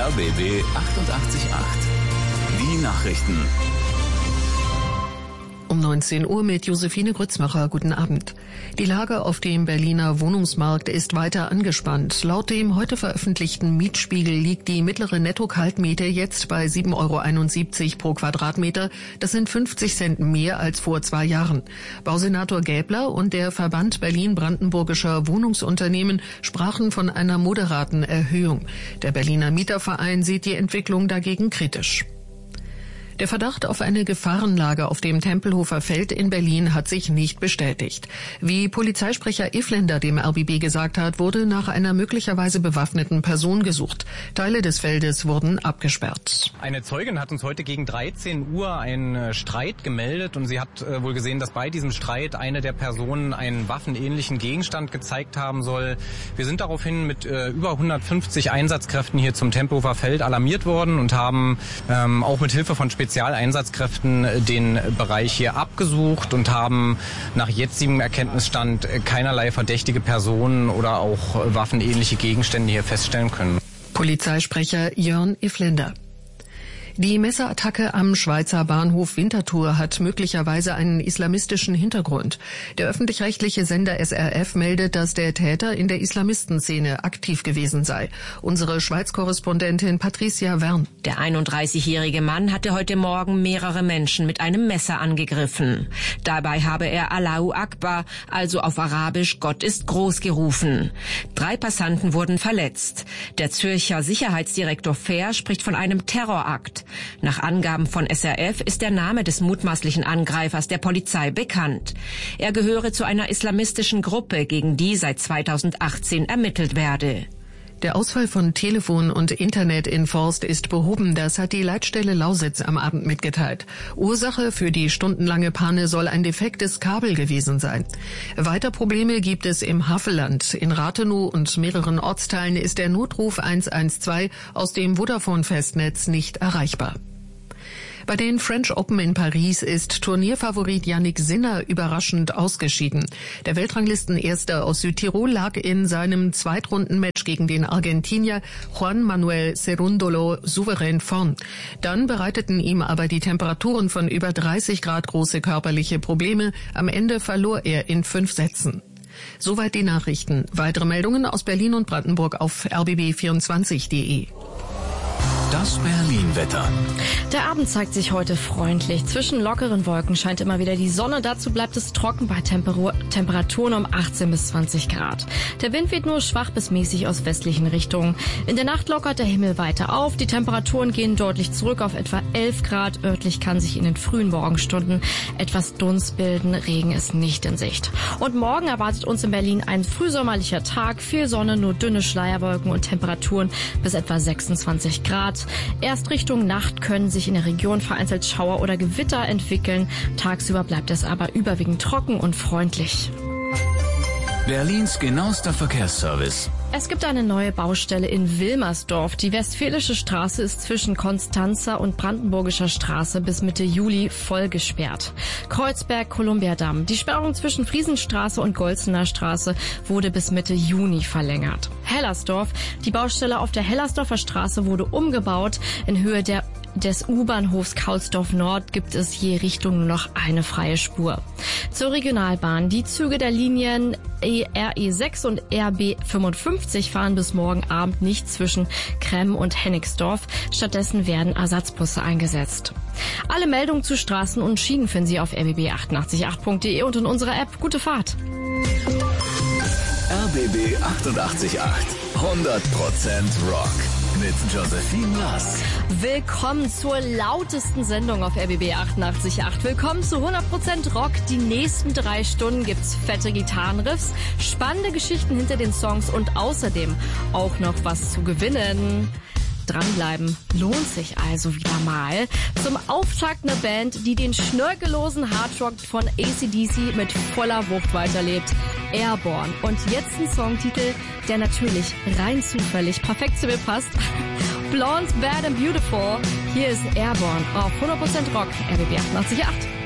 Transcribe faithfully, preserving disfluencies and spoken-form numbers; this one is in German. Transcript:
R B B achtundachtzig Komma acht. Die Nachrichten. Um neunzehn Uhr mit Josephine Grützmacher. Guten Abend. Die Lage auf dem Berliner Wohnungsmarkt ist weiter angespannt. Laut dem heute veröffentlichten Mietspiegel liegt die mittlere Netto-Kaltmiete jetzt bei sieben Euro einundsiebzig pro Quadratmeter. Das sind fünfzig Cent mehr als vor zwei Jahren. Bausenator Gäbler und der Verband Berlin-Brandenburgischer Wohnungsunternehmen sprachen von einer moderaten Erhöhung. Der Berliner Mieterverein sieht die Entwicklung dagegen kritisch. Der Verdacht auf eine Gefahrenlage auf dem Tempelhofer Feld in Berlin hat sich nicht bestätigt. Wie Polizeisprecher Ifländer dem R B B gesagt hat, wurde nach einer möglicherweise bewaffneten Person gesucht. Teile des Feldes wurden abgesperrt. Eine Zeugin hat uns heute gegen dreizehn Uhr einen Streit gemeldet und sie hat äh, wohl gesehen, dass bei diesem Streit eine der Personen einen waffenähnlichen Gegenstand gezeigt haben soll. Wir sind daraufhin mit äh, über hundertfünfzig Einsatzkräften hier zum Tempelhofer Feld alarmiert worden und haben ähm, auch mit Hilfe von Spezialisten Spezialeinsatzkräften den Bereich hier abgesucht und haben nach jetzigem Erkenntnisstand keinerlei verdächtige Personen oder auch waffenähnliche Gegenstände hier feststellen können. Polizeisprecher Jörn Ifländer. Die Messerattacke am Schweizer Bahnhof Winterthur hat möglicherweise einen islamistischen Hintergrund. Der öffentlich-rechtliche Sender S R F meldet, dass der Täter in der Islamistenszene aktiv gewesen sei. Unsere Schweiz-Korrespondentin Patricia Wern. Der einunddreißigjährige Mann hatte heute Morgen mehrere Menschen mit einem Messer angegriffen. Dabei habe er Allahu Akbar, also auf Arabisch Gott ist groß, gerufen. Drei Passanten wurden verletzt. Der Zürcher Sicherheitsdirektor Fehr spricht von einem Terrorakt. Nach Angaben von S R F ist der Name des mutmaßlichen Angreifers der Polizei bekannt. Er gehöre zu einer islamistischen Gruppe, gegen die seit zweitausendachtzehn ermittelt werde. Der Ausfall von Telefon und Internet in Forst ist behoben. Das hat die Leitstelle Lausitz am Abend mitgeteilt. Ursache für die stundenlange Panne soll ein defektes Kabel gewesen sein. Weiter Probleme gibt es im Havelland. In Rathenow und mehreren Ortsteilen ist der Notruf eins eins zwei aus dem Vodafone-Festnetz nicht erreichbar. Bei den French Open in Paris ist Turnierfavorit Jannik Sinner überraschend ausgeschieden. Der Weltranglistenerste aus Südtirol lag in seinem Zweitrundenmatch gegen den Argentinier Juan Manuel Cerúndolo souverän vorn. Dann bereiteten ihm aber die Temperaturen von über dreißig Grad große körperliche Probleme. Am Ende verlor er in fünf Sätzen. Soweit die Nachrichten. Weitere Meldungen aus Berlin und Brandenburg auf r b b vierundzwanzig punkt de. Das Berlin-Wetter. Der Abend zeigt sich heute freundlich. Zwischen lockeren Wolken scheint immer wieder die Sonne. Dazu bleibt es trocken bei Temper- Temperaturen um achtzehn bis zwanzig Grad. Der Wind weht nur schwach bis mäßig aus westlichen Richtungen. In der Nacht lockert der Himmel weiter auf. Die Temperaturen gehen deutlich zurück auf etwa elf Grad. Örtlich kann sich in den frühen Morgenstunden etwas Dunst bilden. Regen ist nicht in Sicht. Und morgen erwartet uns in Berlin ein frühsommerlicher Tag. Viel Sonne, nur dünne Schleierwolken und Temperaturen bis etwa sechsundzwanzig Grad. Erst Richtung Nacht können sich in der Region vereinzelt Schauer oder Gewitter entwickeln. Tagsüber bleibt es aber überwiegend trocken und freundlich. Berlins genauester Verkehrsservice. Es gibt eine neue Baustelle in Wilmersdorf. Die Westfälische Straße ist zwischen Konstanzer und Brandenburgischer Straße bis Mitte Juli voll gesperrt. Kreuzberg-Kolumbiadamm. Die Sperrung zwischen Friesenstraße und Golzener Straße wurde bis Mitte Juni verlängert. Hellersdorf. Die Baustelle auf der Hellersdorfer Straße wurde umgebaut. In Höhe der des U-Bahnhofs Kaulsdorf Nord gibt es je Richtung nur noch eine freie Spur. Zur Regionalbahn. Die Züge der Linien R E sechs und R B fünfundfünfzig fahren bis morgen Abend nicht zwischen Kremm und Hennigsdorf. Stattdessen werden Ersatzbusse eingesetzt. Alle Meldungen zu Straßen und Schienen finden Sie auf r b b achtundachtzig Komma acht punkt de und in unserer App. Gute Fahrt! R B B achtundachtzig Komma acht. hundert Prozent Rock. Mit Josephine Lass. Willkommen zur lautesten Sendung auf R B B achtundachtzig Komma acht. Willkommen zu hundert Prozent Rock. Die nächsten drei Stunden gibt's fette Gitarrenriffs, spannende Geschichten hinter den Songs und außerdem auch noch was zu gewinnen. Dranbleiben lohnt sich also wieder mal. Zum Auftakt eine Band, die den schnörkellosen Hardrock von A C D C mit voller Wucht weiterlebt. Airborne. Und jetzt ein Songtitel, der natürlich rein zufällig perfekt zu mir passt. Blonde, Bad and Beautiful. Hier ist Airborne auf hundert Prozent Rock, R B B achtundachtzig Komma acht.